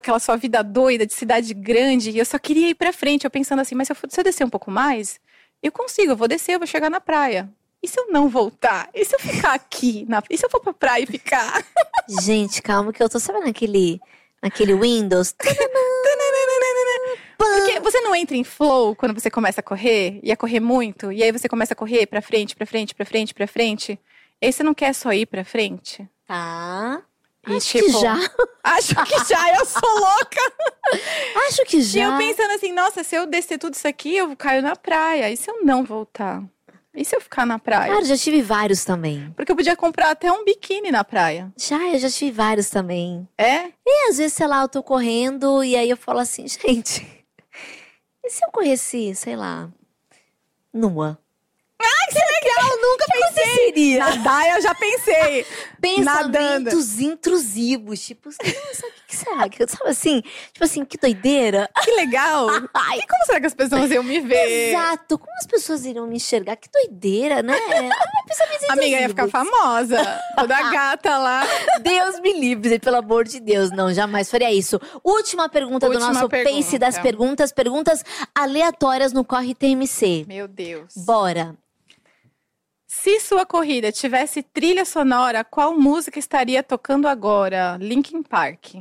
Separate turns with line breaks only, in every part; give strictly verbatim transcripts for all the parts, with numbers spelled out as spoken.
aquela sua vida doida de cidade grande, e eu só queria ir pra frente, eu pensando assim, mas se eu, for, se eu descer um pouco mais, eu consigo, eu vou descer, eu vou chegar na praia. E se eu não voltar? E se eu ficar aqui? Na, e se eu for pra praia e ficar?
Gente, calma que eu tô sabendo naquele, naquele Windows.
Porque você não entra em flow quando você começa a correr, e a correr muito, e aí você começa a correr pra frente, pra frente, pra frente, pra frente. E aí você não quer só ir pra frente?
Tá.
E,
acho
tipo,
que já.
Acho que já, eu sou louca.
Acho que já.
E eu pensando assim, nossa, se eu descer tudo isso aqui, eu caio na praia. E se eu não voltar? E se eu ficar na praia?
Cara, já tive vários também.
Porque eu podia comprar até um biquíni na praia.
Já, eu já tive vários também.
É?
E às vezes, sei lá, eu tô correndo e aí eu falo assim, gente, e se eu corresse, sei lá, nua?
Ai, que legal! Nunca pensei. Nadar, eu já pensei.
Pensamentos intrusivos. Tipo, nossa, o que, que será? Que, sabe assim? Tipo assim, que doideira.
Que legal.
Ai.
E como será que as pessoas iam me ver?
Exato. Como as pessoas iriam me enxergar? Que doideira, né? Pensamentos
Amiga, ia ficar famosa. Toda gata lá.
Deus me livre, pelo amor de Deus. Não, jamais faria isso. Última pergunta
Última
do nosso
pergunta.
Pense das Perguntas. Perguntas aleatórias no Corre T M C.
Meu Deus.
Bora.
Se sua corrida tivesse trilha sonora, qual música estaria tocando agora? Linkin Park.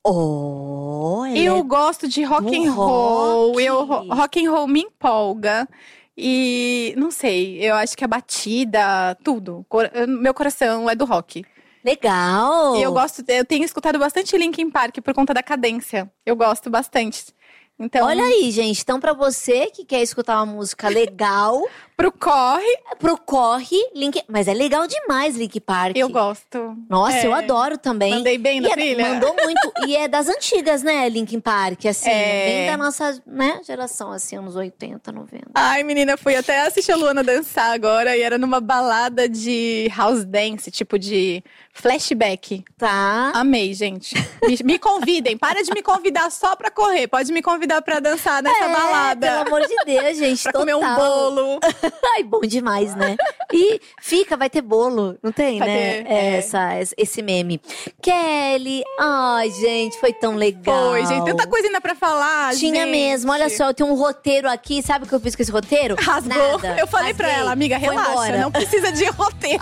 Oh,
eu
é
gosto de rock
do
and roll.
rock.
Eu, rock and roll me empolga. E não sei, eu acho que a batida, tudo. Cor- Meu coração é do rock.
legal.
E eu gosto, eu tenho escutado bastante Linkin Park por conta da cadência. Eu gosto bastante. Então,
Olha aí, gente. Então, pra você que quer escutar uma música legal,
pro corre,
pro Corre, Link... Mas é legal demais, Link Park.
eu gosto.
Nossa,
É.
eu adoro também.
Mandei bem na
E é-
trilha?
Mandou muito. E é das antigas, né, Linkin Park, assim.
É.
Bem da nossa, né, geração, assim, anos oitenta, noventa.
Ai, menina, fui até assistir a Luana dançar agora e era numa balada de house dance, tipo de flashback.
Tá.
Amei, gente. Me, me convidem, para de me convidar só pra correr, pode me convidar pra dançar nessa
É,
balada.
pelo amor de Deus, gente,
Pra
total.
comer um bolo.
Ai, bom demais, né? E fica, vai ter bolo, não tem,
Vai
né?
ter, é.
Essa, esse meme. Kelly, ai, gente, foi tão legal.
Foi, gente, tanta coisa ainda pra falar,
Tinha
gente.
mesmo, olha só, eu tenho um roteiro aqui, sabe o que eu fiz com esse roteiro?
Rasgou.
Nada.
Eu falei pra
Rasguei.
ela, amiga,
Foi
relaxa,
embora.
não precisa de roteiro.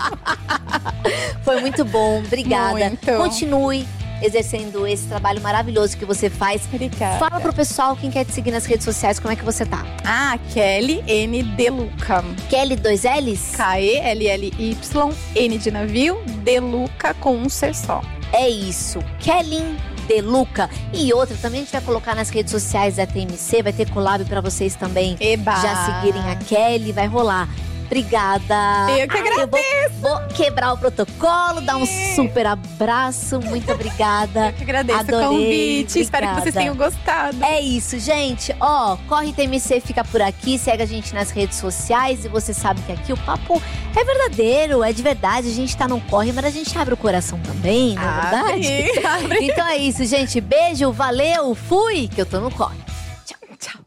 Foi muito bom, obrigada.
Muito.
Continue exercendo esse trabalho maravilhoso que você faz.
Obrigada.
Fala pro pessoal, quem quer te seguir nas redes sociais, como é que você tá?
Ah, Kelly N. Deluca.
Kelly, dois L's?
K E L L Y, N de navio, Deluca com um C só.
É isso, Kelly Deluca. E outra, também a gente vai colocar nas redes sociais da T M C, vai ter collab pra vocês também
Eba!
já seguirem a Kelly, vai rolar. Obrigada.
Eu que
Ai, eu vou, vou quebrar o protocolo, dar um super abraço. Muito obrigada.
Eu que agradeço
Adorei,
o convite. Espero que
obrigada.
vocês tenham gostado.
É isso, gente. Ó, Corre T M C fica por aqui, segue a gente nas redes sociais e você sabe que aqui o papo é verdadeiro, é de verdade. A gente tá no corre, mas a gente abre o coração também, não é verdade?
Abre, abre.
Então é isso, gente. Beijo, valeu, fui, que eu tô no corre.
Tchau, tchau.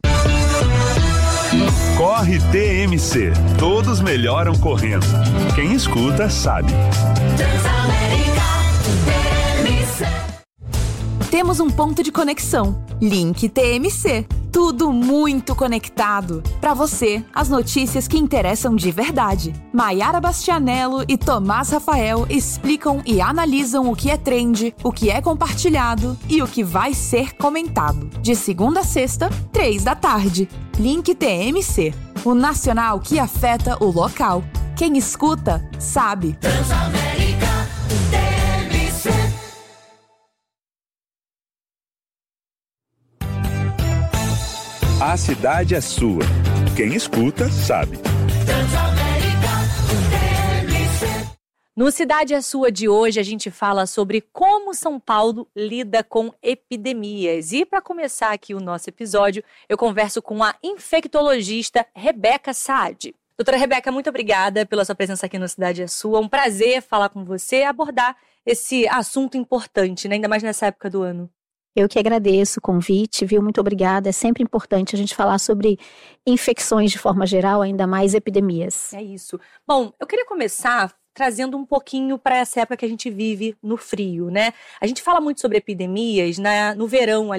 Corre T M C. Todos melhoram correndo. Quem escuta sabe.
Temos um ponto de conexão. Link T M C. Tudo muito conectado. Para você, as notícias que interessam de verdade. Maiara Bastianello e Tomás Rafael explicam e analisam o que é trend, o que é compartilhado e o que vai ser comentado. De segunda a sexta, três da tarde. Link T M C. O nacional que afeta o local. Quem escuta, sabe.
A cidade é sua. Quem escuta sabe.
No Cidade é Sua de hoje, a gente fala sobre como São Paulo lida com epidemias. E para começar aqui o nosso episódio, eu converso com a infectologista Rebeca Saad. Doutora Rebeca, muito obrigada pela sua presença aqui no Cidade é Sua. Um prazer falar com você e abordar esse assunto importante, né? Ainda mais nessa época do ano.
Eu que agradeço o convite, viu? Muito obrigada. É sempre importante a gente falar sobre infecções de forma geral, ainda mais epidemias.
É isso. Bom, eu queria começar trazendo um pouquinho para essa época que a gente vive no frio, né? A gente fala muito sobre epidemias na, no verão